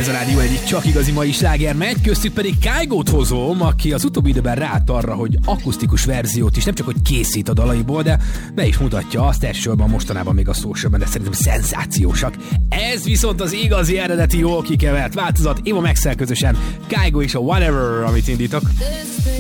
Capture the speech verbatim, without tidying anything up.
Ez a rádió egyik csak igazi mai sláger megy, köztük pedig Kygo-t hozom, aki az utóbbi időben ráállt arra, hogy akusztikus verziót is nem csak hogy készít a dalaiból, de be is mutatja azt, elsősorban mostanában még a socialban, de szerintem szenzációsak. Ez viszont az igazi eredeti jól kikevert változat, Eva Max-el közösen Kygo és a Whatever, amit indítok.